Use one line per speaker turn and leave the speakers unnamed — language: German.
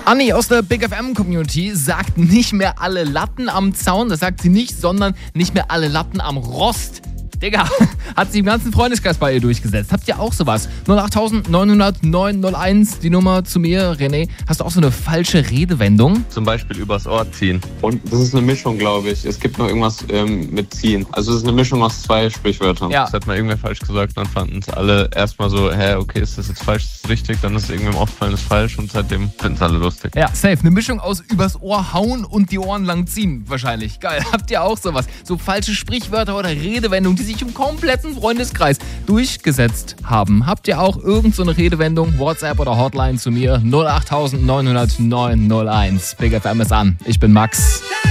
Anni aus der Big FM Community sagt nicht mehr alle Latten am Zaun, das sagt sie nicht, sondern nicht mehr alle Latten am Rost. Digga, hat sich im ganzen Freundeskreis bei ihr durchgesetzt. Habt ihr auch sowas? 08900 901, die Nummer zu mir. René, hast du auch so eine falsche Redewendung?
Zum Beispiel übers Ohr ziehen.
Und das ist eine Mischung, glaube ich. Es gibt noch irgendwas mit ziehen. Also es ist eine Mischung aus 2 Sprichwörtern.
Ja.
Das hat mal irgendwer falsch gesagt, dann fanden es alle erstmal so, okay, ist das jetzt falsch, ist das richtig? Dann ist es irgendwem aufgefallen, ist falsch und seitdem finden es alle lustig.
Ja, safe. Eine Mischung aus übers Ohr hauen und die Ohren lang ziehen wahrscheinlich. Geil. Habt ihr auch sowas? So falsche Sprichwörter oder Redewendungen, die sich im kompletten Freundeskreis durchgesetzt haben. Habt ihr auch irgend so eine Redewendung, WhatsApp oder Hotline zu mir? 08900 901. Big FM ist an. Ich bin Max.